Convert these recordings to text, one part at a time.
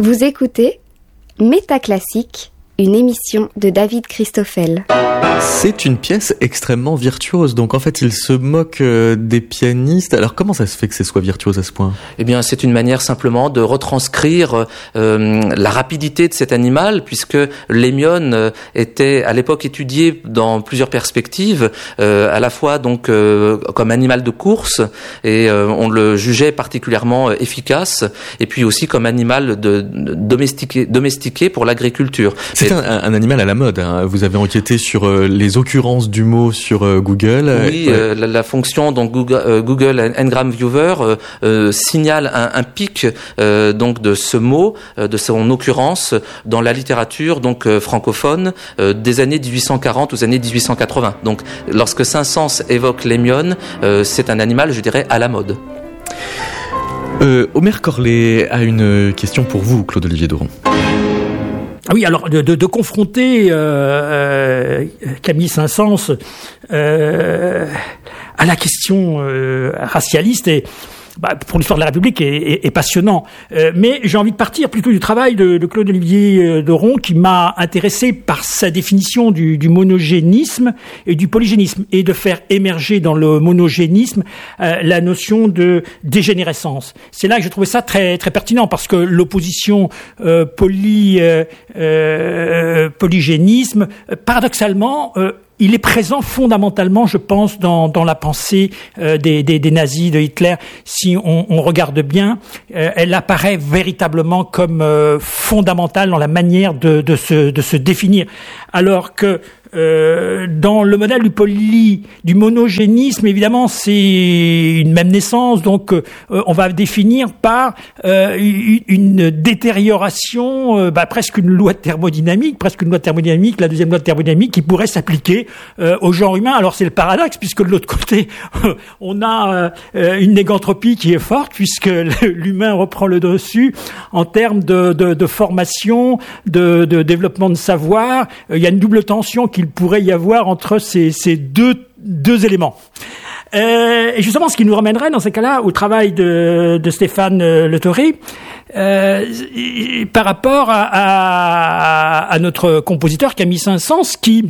Vous écoutez Métaclassique, une émission de David Christoffel. C'est une pièce extrêmement virtuose, donc en fait il se moque des pianistes. Alors comment ça se fait que ce soit virtuose à ce point ? Eh bien c'est une manière simplement de retranscrire la rapidité de cet animal, puisque l'hémione était à l'époque étudié dans plusieurs perspectives, à la fois donc comme animal de course, et on le jugeait particulièrement efficace, et puis aussi comme animal domestiqué pour l'agriculture. C'est un animal à la mode, hein. Vous avez enquêté sur les occurrences du mot sur Google. Oui, ouais. La fonction donc Google Ngram Viewer signale un pic donc de ce mot, de son occurrence dans la littérature donc francophone des années 1840 aux années 1880. Donc lorsque Saint-Saëns évoque l'hémione, c'est un animal, je dirais, à la mode. Omer Corlet a une question pour vous, Claude-Olivier Doron. Ah oui, alors de confronter Camille Saint-Saëns à la question racialiste et pour l'histoire de la République est passionnant. Mais j'ai envie de partir plutôt du travail de Claude-Olivier Doron, qui m'a intéressé par sa définition du monogénisme et du polygénisme, et de faire émerger dans le monogénisme la notion de dégénérescence. C'est là que j'ai trouvé ça très très pertinent, parce que l'opposition polygénisme, paradoxalement, il est présent fondamentalement, je pense, dans la pensée des nazis, de Hitler. Si on regarde bien, elle apparaît véritablement comme fondamentale dans la manière de se définir. Alors que dans le modèle du monogénisme, évidemment, c'est une même naissance, donc on va définir par une détérioration, presque une loi thermodynamique, la deuxième loi de thermodynamique, qui pourrait s'appliquer au genre humain. Alors c'est le paradoxe, puisque de l'autre côté, on a une négantropie qui est forte, puisque l'humain reprend le dessus en termes de formation, de développement de savoir. Il y a une double tension qu'il pourrait y avoir entre ces deux éléments. Et justement, ce qui nous ramènerait dans ces cas-là au travail de Stéphane Le Thoré, par rapport à notre compositeur Camille Saint-Saëns, qui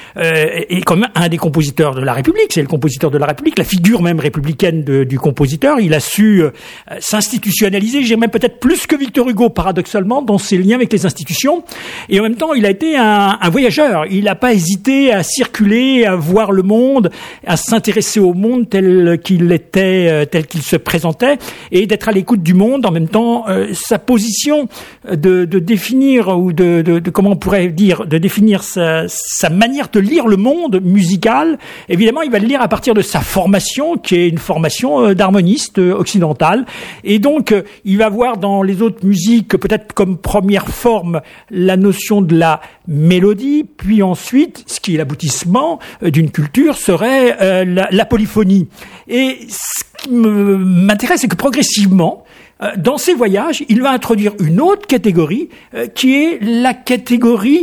est quand même un des compositeurs de la République, c'est le compositeur de la République, la figure même républicaine du compositeur. Il a su s'institutionnaliser, j'ai même peut-être plus que Victor Hugo, paradoxalement, dans ses liens avec les institutions. Et en même temps, il a été un voyageur. Il n'a pas hésité à circuler, à voir le monde, à s'intéresser au monde tel qu'il était, tel qu'il se présentait, et d'être à l'écoute du monde. En même temps, sa position de définir, ou de comment on pourrait dire, de définir sa manière de lire le monde musical, évidemment, il va le lire à partir de sa formation, qui est une formation d'harmoniste occidental. Et donc, il va voir dans les autres musiques, peut-être comme première forme, la notion de la mélodie, puis ensuite, ce qui est l'aboutissement d'une culture, serait la polyphonie. Et ce qui m'intéresse, c'est que progressivement, dans ses voyages, il va introduire une autre catégorie, qui est la catégorie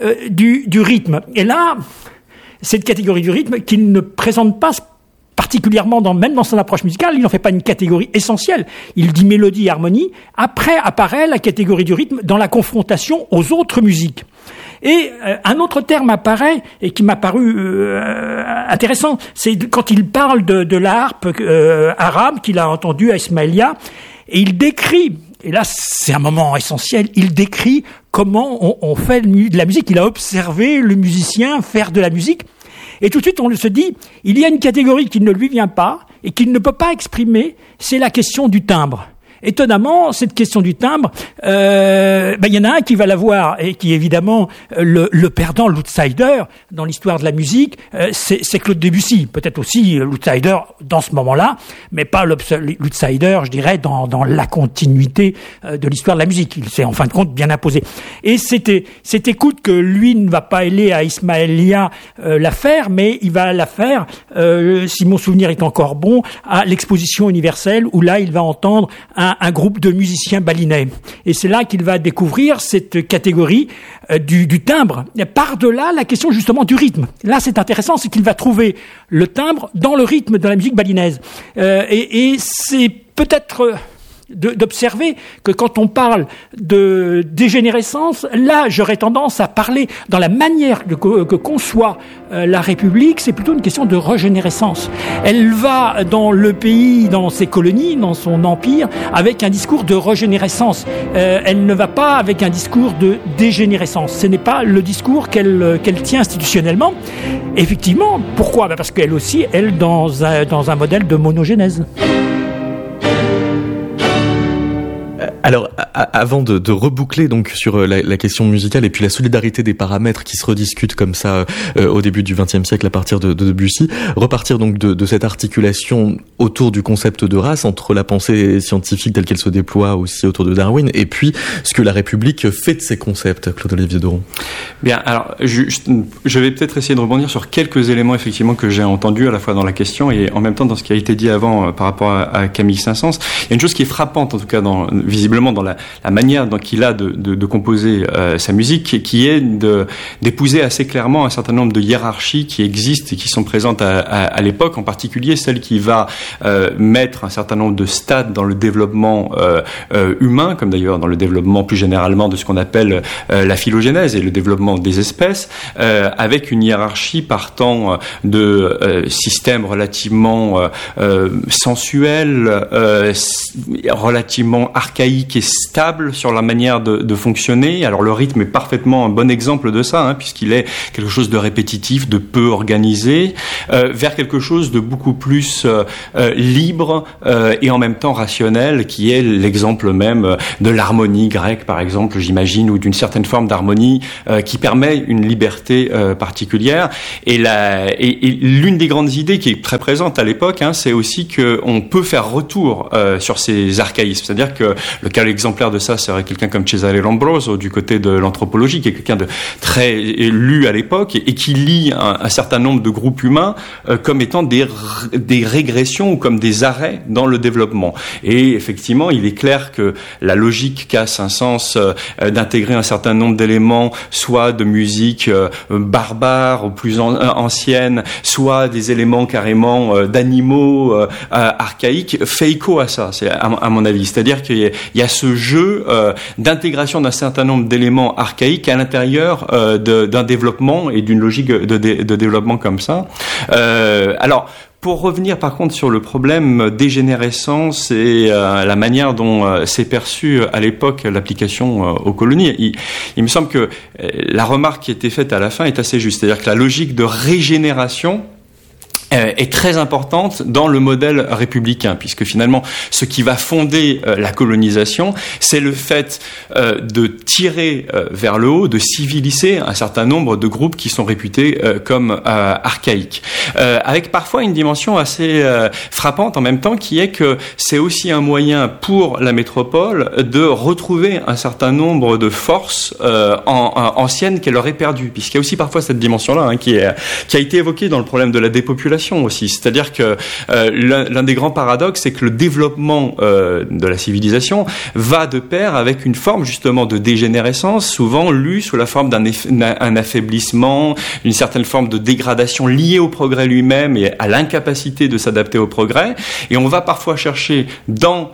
du rythme. Et là, cette catégorie du rythme qu'il ne présente pas particulièrement même dans son approche musicale, il n'en fait pas une catégorie essentielle. Il dit mélodie et harmonie. Après apparaît la catégorie du rythme dans la confrontation aux autres musiques. Et un autre terme apparaît, et qui m'a paru intéressant, c'est quand il parle de la harpe arabe qu'il a entendue à Ismaïlia, et il décrit, et là c'est un moment essentiel, il décrit comment on fait de la musique. Il a observé le musicien faire de la musique, et tout de suite on se dit, il y a une catégorie qui ne lui vient pas et qu'il ne peut pas exprimer, c'est la question du timbre. Étonnamment, cette question du timbre, il y en a un qui va l'avoir, et qui est évidemment le perdant, l'outsider dans l'histoire de la musique, c'est Claude Debussy. Peut-être aussi l'outsider dans ce moment-là, mais pas l'outsider, je dirais, dans la continuité de l'histoire de la musique. Il s'est en fin de compte bien imposé. Et cette écoute que lui ne va pas aller à Ismaïlia la faire, mais il va la faire, si mon souvenir est encore bon, à l'exposition universelle, où là il va entendre un groupe de musiciens balinais. Et c'est là qu'il va découvrir cette catégorie du timbre, par-delà la question justement du rythme. Là, c'est intéressant, c'est qu'il va trouver le timbre dans le rythme de la musique balinaise. Et c'est peut-être d'observer que quand on parle de dégénérescence, là, j'aurais tendance à parler dans la manière que conçoit la République, c'est plutôt une question de régénérescence. Elle va dans le pays, dans ses colonies, dans son empire, avec un discours de régénérescence. Elle ne va pas avec un discours de dégénérescence. Ce n'est pas le discours qu'elle tient institutionnellement. Effectivement, pourquoi ? Parce qu'elle aussi, elle, dans un modèle de monogénèse. Alors, avant de reboucler donc sur la question musicale et puis la solidarité des paramètres qui se rediscutent comme ça au début du XXe siècle à partir de Debussy, repartir donc de cette articulation autour du concept de race entre la pensée scientifique telle qu'elle se déploie aussi autour de Darwin et puis ce que la République fait de ces concepts, Claude-Olivier Doron. Bien, alors je vais peut-être essayer de rebondir sur quelques éléments effectivement que j'ai entendus à la fois dans la question et en même temps dans ce qui a été dit avant par rapport à Camille Saint-Saëns. Il y a une chose qui est frappante en tout cas visiblement dans la manière dont il a de composer sa musique, qui est d'épouser assez clairement un certain nombre de hiérarchies qui existent et qui sont présentes à l'époque, en particulier celle qui va mettre un certain nombre de stades dans le développement humain, comme d'ailleurs dans le développement plus généralement de ce qu'on appelle la phylogénèse et le développement des espèces, avec une hiérarchie partant de systèmes relativement sensuels, relativement archaïques et stable sur la manière de fonctionner. Alors le rythme est parfaitement un bon exemple de ça, puisqu'il est quelque chose de répétitif, de peu organisé, vers quelque chose de beaucoup plus libre et en même temps rationnel, qui est l'exemple même de l'harmonie grecque, par exemple, j'imagine, ou d'une certaine forme d'harmonie qui permet une liberté particulière. Et l'une des grandes idées qui est très présente à l'époque, c'est aussi qu'on peut faire retour sur ces archaïsmes. C'est-à-dire que le cas exemplaire de ça serait quelqu'un comme Cesare Lombroso du côté de l'anthropologie, qui est quelqu'un de très lu à l'époque et qui lit un certain nombre de groupes humains comme étant des régressions ou comme des arrêts dans le développement. Et effectivement, il est clair que la logique qu'a Saint-Saëns d'intégrer un certain nombre d'éléments, soit de musique barbare ou plus ancienne, soit des éléments carrément d'animaux archaïques, fait écho à ça, c'est à mon avis. C'est-à-dire qu'il y a ce jeu d'intégration d'un certain nombre d'éléments archaïques à l'intérieur d'un développement et d'une logique de développement comme ça. Alors, pour revenir par contre sur le problème dégénérescence et la manière dont s'est perçue à l'époque l'application aux colonies, il me semble que la remarque qui a été faite à la fin est assez juste. C'est-à-dire que la logique de régénération est très importante dans le modèle républicain, puisque finalement, ce qui va fonder la colonisation, c'est le fait de tirer vers le haut, de civiliser un certain nombre de groupes qui sont réputés comme archaïques, avec parfois une dimension assez frappante en même temps, qui est que c'est aussi un moyen pour la métropole de retrouver un certain nombre de forces anciennes qu'elle aurait perdues, puisqu'il y a aussi parfois cette dimension-là qui a été évoquée dans le problème de la dépopulation aussi. C'est-à-dire que l'un des grands paradoxes, c'est que le développement de la civilisation va de pair avec une forme justement de dégénérescence, souvent lue sous la forme d'un affaiblissement, une certaine forme de dégradation liée au progrès lui-même et à l'incapacité de s'adapter au progrès. Et on va parfois chercher dans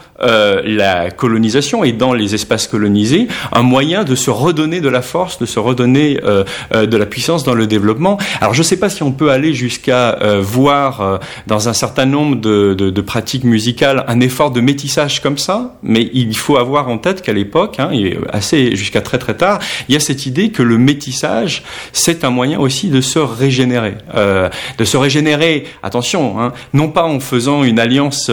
la colonisation et dans les espaces colonisés un moyen de se redonner de la force, de se redonner de la puissance dans le développement. Alors je ne sais pas si on peut aller jusqu'à voir dans un certain nombre de pratiques musicales un effort de métissage comme ça, mais il faut avoir en tête qu'à l'époque, et assez jusqu'à très très tard, il y a cette idée que le métissage, c'est un moyen aussi de se régénérer. Attention, non pas en faisant une alliance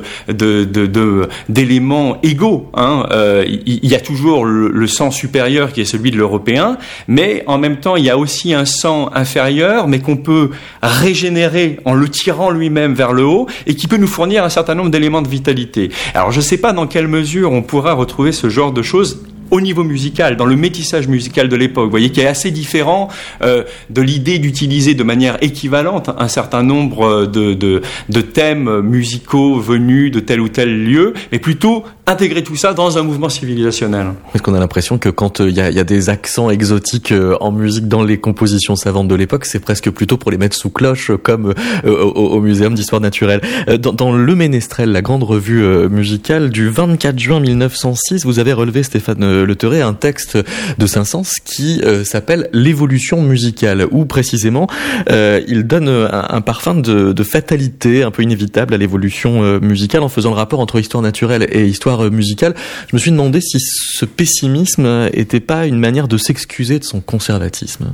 d'éléments égaux. Il y a toujours le sang supérieur qui est celui de l'européen, mais en même temps, il y a aussi un sang inférieur, mais qu'on peut régénérer en le tirant lui-même vers le haut et qui peut nous fournir un certain nombre d'éléments de vitalité. Alors, je ne sais pas dans quelle mesure on pourra retrouver ce genre de choses au niveau musical, dans le métissage musical de l'époque. Vous voyez qui est assez différent de l'idée d'utiliser de manière équivalente un certain nombre de thèmes musicaux venus de tel ou tel lieu, mais plutôt intégrer tout ça dans un mouvement civilisationnel. Est-ce qu'on a l'impression que quand il y a des accents exotiques en musique dans les compositions savantes de l'époque, c'est presque plutôt pour les mettre sous cloche, comme au Muséum d'Histoire Naturelle. Dans Le Ménestrel, la grande revue musicale du 24 juin 1906, vous avez relevé, Stéphane Le Terret, un texte de Saint-Saëns qui s'appelle L'évolution musicale, où précisément il donne un parfum de fatalité un peu inévitable à l'évolution musicale en faisant le rapport entre histoire naturelle et histoire musicale. Je me suis demandé si ce pessimisme était pas une manière de s'excuser de son conservatisme.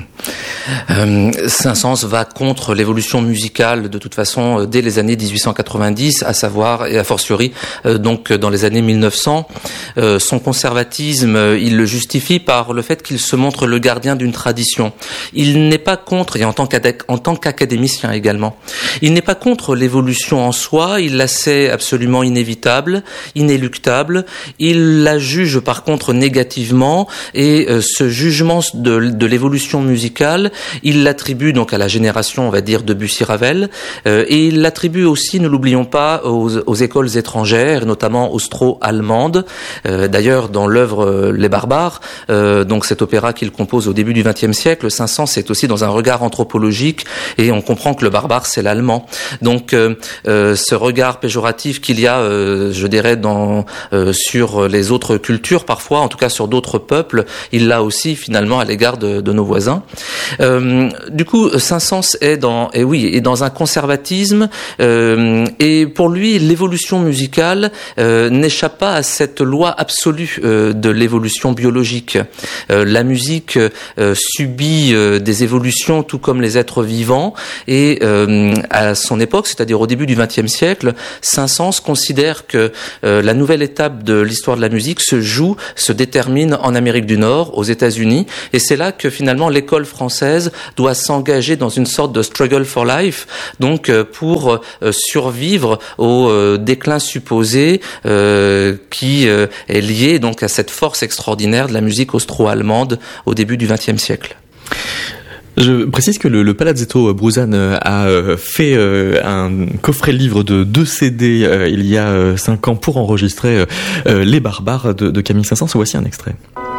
Saint-Saëns va contre l'évolution musicale de toute façon dès les années 1890, à savoir et a fortiori donc dans les années 1900. Son conservatisme, il le justifie par le fait qu'il se montre le gardien d'une tradition. Il n'est pas contre, et en tant qu'académicien également, il n'est pas contre l'évolution en soi, il la sait absolument inévitable, inéluctable, il la juge par contre négativement, et ce jugement de l'évolution musicale, il l'attribue donc à la génération, on va dire, Debussy-Ravel, et il l'attribue aussi, ne l'oublions pas, aux écoles étrangères, notamment austro-allemandes. D'ailleurs, dans l'œuvre Les Barbares, donc cet opéra qu'il compose au début du XXe siècle, Saint-Saëns est aussi dans un regard anthropologique, et on comprend que le barbare, c'est l'allemand. Donc, ce regard péjoratif qu'il y a, je dirais, sur les autres cultures, parfois, en tout cas sur d'autres peuples, il l'a aussi finalement à l'égard de nos voisins. Du coup, Saint-Saëns est dans un conservatisme, et pour lui, l'évolution musicale n'échappe pas à cette loi absolue de l'évolution biologique. La musique subit des évolutions tout comme les êtres vivants, et à son époque, c'est-à-dire au début du XXe siècle, Saint-Saëns considère que la nouvelle étape de l'histoire de la musique se détermine en Amérique du Nord, aux États-Unis, et c'est là que finalement l'école française doit s'engager dans une sorte de struggle for life, donc pour survivre au déclin supposé qui est lié donc à cette force extraordinaire de la musique austro-allemande au début du XXe siècle. Je précise que le Palazzetto Bruzane a fait un coffret livre de 2 CD il y a 5 ans pour enregistrer Les Barbares de Camille Saint-Saëns. Voici un extrait.